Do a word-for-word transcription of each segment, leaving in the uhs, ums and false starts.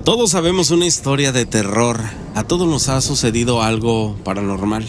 Todos sabemos una historia de terror. A todos nos ha sucedido algo paranormal.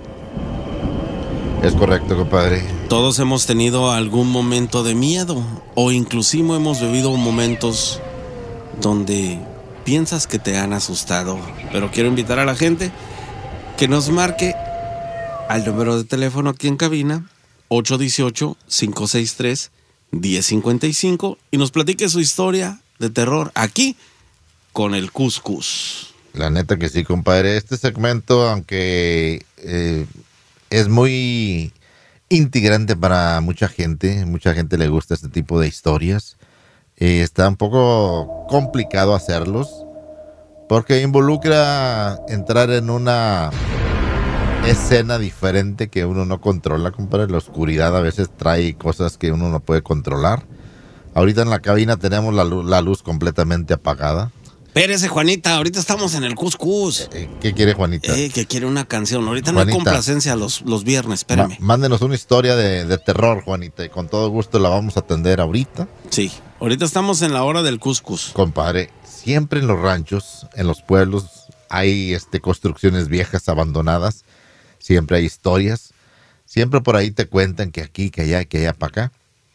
Es correcto, compadre. Todos hemos tenido algún momento de miedo o inclusive hemos vivido momentos donde piensas que te han asustado. Pero quiero invitar a la gente que nos marque al número de teléfono aquí en cabina ocho uno ocho, cinco seis tres, uno cero cinco cinco y nos platique su historia de terror aquí con el Cuscus. La neta que sí, compadre. Este segmento, aunque eh, es muy integrante para mucha gente, mucha gente le gusta este tipo de historias, eh, está un poco complicado hacerlos porque involucra entrar en una escena diferente que uno no controla, compadre. La oscuridad a veces trae cosas que uno no puede controlar. Ahorita en la cabina tenemos la luz, la luz completamente apagada. Espérese, Juanita, ahorita estamos en el Cuscus. Eh, ¿Qué quiere, Juanita? Eh, que quiere una canción. Ahorita Juanita, no hay complacencia los, los viernes, espérame. Ma- mándenos una historia de, de terror, Juanita, y con todo gusto la vamos a atender ahorita. Sí, ahorita estamos en la hora del Cuscus. Compadre, siempre en los ranchos, en los pueblos, hay este, construcciones viejas abandonadas. Siempre hay historias. Siempre por ahí te cuentan que aquí, que allá, que allá para acá.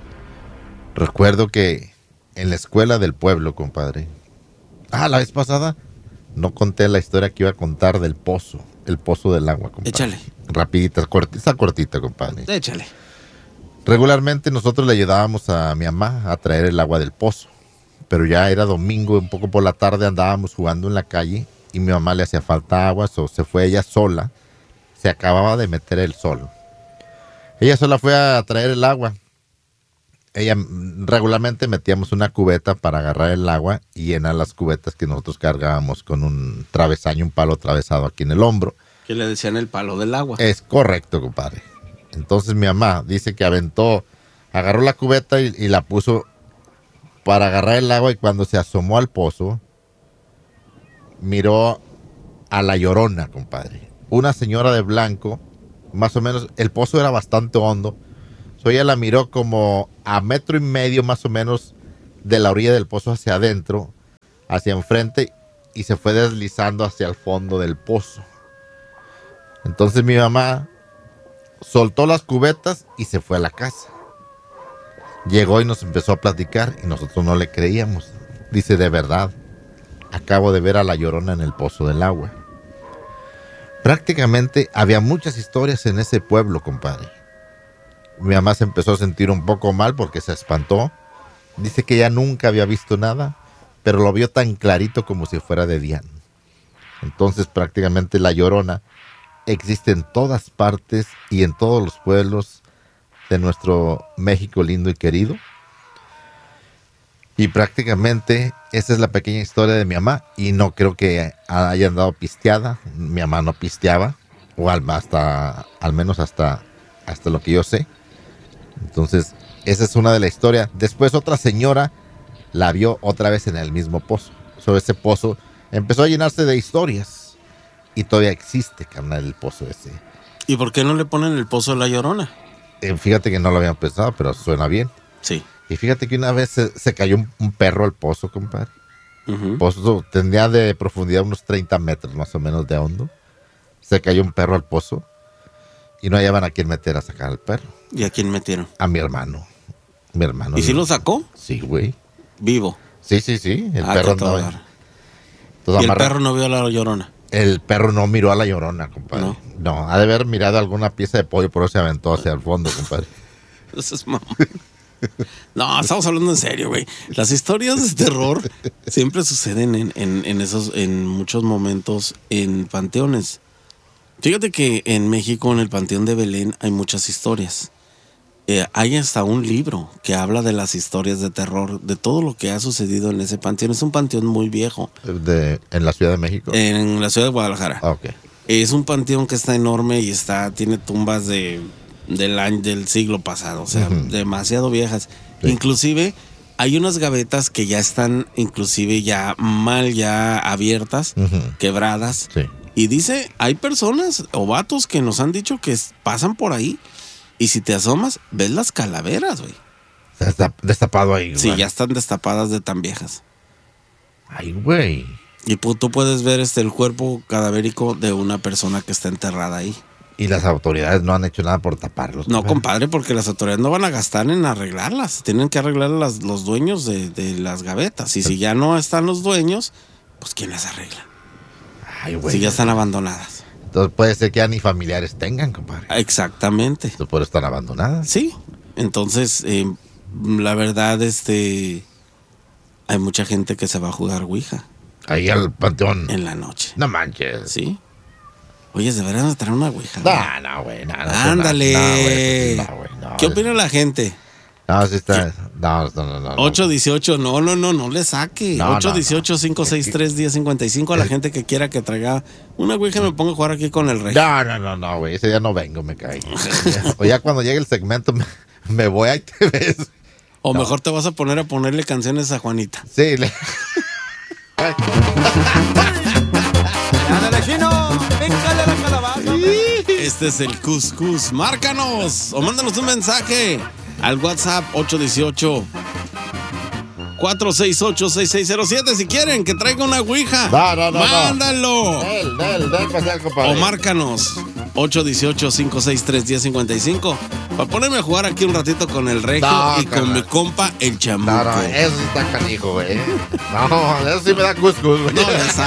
Recuerdo que en la escuela del pueblo, compadre. Ah, la vez pasada no conté la historia que iba a contar del pozo. El pozo del agua, compadre. Échale. Rapidita, cortita, cortita, compadre. Échale. Regularmente nosotros le ayudábamos a mi mamá a traer el agua del pozo. Pero ya era domingo, un poco por la tarde andábamos jugando en la calle y mi mamá le hacía falta agua, o se fue ella sola. Se acababa de meter el sol. Ella sola fue a traer el agua. Ella regularmente metíamos una cubeta para agarrar el agua y llenar las cubetas que nosotros cargábamos con un travesaño, un palo atravesado aquí en el hombro. Que le decían el palo del agua. Es correcto, compadre. Entonces mi mamá dice que aventó, agarró la cubeta y, y la puso para agarrar el agua y cuando se asomó al pozo, miró a la Llorona, compadre. Una señora de blanco, más o menos, el pozo era bastante hondo. So ella la miró como a metro y medio más o menos de la orilla del pozo hacia adentro, hacia enfrente, y se fue deslizando hacia el fondo del pozo. Entonces mi mamá soltó las cubetas y se fue a la casa. Llegó y nos empezó a platicar y nosotros no le creíamos. Dice, de verdad, acabo de ver a la Llorona en el pozo del agua. Prácticamente había muchas historias en ese pueblo, compadre. Mi mamá se empezó a sentir un poco mal porque se espantó. Dice que ella nunca había visto nada, pero lo vio tan clarito como si fuera de día. Entonces prácticamente la Llorona existe en todas partes y en todos los pueblos de nuestro México lindo y querido. Y prácticamente esa es la pequeña historia de mi mamá. Y no creo que haya andado pisteada. Mi mamá no pisteaba. O al, hasta, al menos hasta, hasta lo que yo sé. Entonces, esa es una de las historias. Después otra señora la vio otra vez en el mismo pozo. Sobre ese pozo empezó a llenarse de historias. Y todavía existe, carnal, el pozo ese. ¿Y por qué no le ponen el pozo de la Llorona? Eh, fíjate que no lo habían pensado, pero suena bien. Sí. Y fíjate que una vez se, se cayó un, un perro al pozo, compadre. Uh-huh. El pozo tenía de profundidad unos treinta metros más o menos de hondo. Se cayó un perro al pozo y no hallaban a quién meter a sacar al perro. ¿Y a quién metieron? A mi hermano. Mi hermano. ¿Y si lo sacó? Sí, güey. Vivo. Sí, sí, sí. El ah, perro andaba. andaba. ¿Y el perro no vio a la Llorona? El perro no miró a la Llorona, compadre. No, no ha de haber mirado alguna pieza de pollo, por eso se aventó hacia el fondo, compadre. Eso es mamá. No, estamos hablando en serio, güey. Las historias de terror siempre suceden en, en, en esos, en muchos momentos en panteones. Fíjate que en México, en el Panteón de Belén, hay muchas historias. Eh, hay hasta un libro que habla de las historias de terror, de todo lo que ha sucedido en ese panteón. Es un panteón muy viejo. De, ¿En la Ciudad de México? En la Ciudad de Guadalajara. Ah, ok. Es un panteón que está enorme y está, tiene tumbas de... Del año, del siglo pasado, o sea, uh-huh. demasiado viejas. Sí. Inclusive hay unas gavetas que ya están, inclusive ya mal, ya abiertas, uh-huh. quebradas. Sí. Y dice, hay personas o vatos que nos han dicho que pasan por ahí y si te asomas, ves las calaveras, güey. Está destapado ahí. Sí, güey. ya están destapadas de tan viejas. Ay, güey. Y pu- tú puedes ver este el cuerpo cadavérico de una persona que está enterrada ahí. Y las autoridades no han hecho nada por taparlos. No, compadre, porque las autoridades no van a gastar en arreglarlas. Tienen que arreglar las, los dueños de, de las gavetas. Y si ya no están los dueños, pues ¿quién las arregla? Ay, güey. Si ya están abandonadas. Entonces puede ser que ya ni familiares tengan, compadre. Exactamente. Entonces por eso están abandonadas. Sí. Entonces, eh, la verdad, este, hay mucha gente que se va a jugar Ouija Ahí al panteón. en la noche. No manches. Sí. Oye, deberían de traer una Ouija. No, no, güey. No, no, Ándale. No, güey. No, güey. No, ¿Qué opina la gente? No, sí está. No, no, no. no ocho dieciocho, no, no, no, no le saque. No, ocho dieciocho, cinco seis tres, diez cincuenta y cinco a la gente que quiera que traiga una Ouija me pongo a jugar aquí con el rey. No, no, no, no, güey. Ese día no vengo, me caí. O ya cuando llegue el segmento me, me voy, ahí te ves. O no. mejor te vas a poner a ponerle canciones a Juanita. Sí, le... ¡Ándale, chino! ¡Píncale la calabaza! Este es el Cuscus. Márcanos o mándanos un mensaje al WhatsApp ocho dieciocho, cuatro seis ocho, seis seis cero siete si quieren que traiga una Ouija. No, no, no, ¡mándalo! Del, del, del pasar, compadre. O márcanos ocho dieciocho, cinco seis tres, diez cincuenta y cinco para ponerme a jugar aquí un ratito con el Regio No, y con carnal. mi compa el Chamuco. No, no, eso sí está canijo, güey. No, eso sí me da cuscus, güey. No le saque.